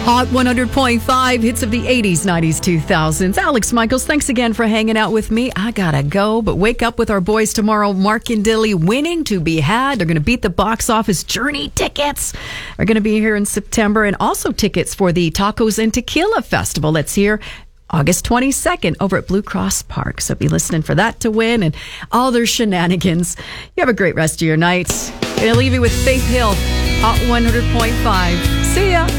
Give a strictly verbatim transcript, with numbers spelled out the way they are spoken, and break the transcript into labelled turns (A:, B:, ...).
A: Hot one hundred point five, hits of the eighties, nineties, two thousands. Alex Michaels, thanks again for hanging out with me. I gotta go, but wake up with our boys tomorrow. Mark and Dilly winning to be had. They're gonna beat the box office. Journey tickets are gonna be here in September, and also tickets for the Tacos and Tequila Festival. That's here August twenty-second over at Blue Cross Park. So be listening for that to win and all their shenanigans. You have a great rest of your night. Gonna leave you with Faith Hill, Hot one hundred point five. See ya.